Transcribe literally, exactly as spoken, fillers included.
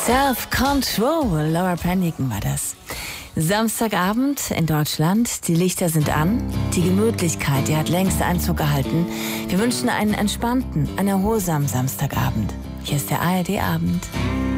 Self-Control, Laura Branigan war das. Samstagabend in Deutschland, die Lichter sind an, die Gemütlichkeit, die hat längst Einzug gehalten. Wir wünschen einen entspannten, einen erholsamen Samstagabend. Hier ist der A R D-Abend.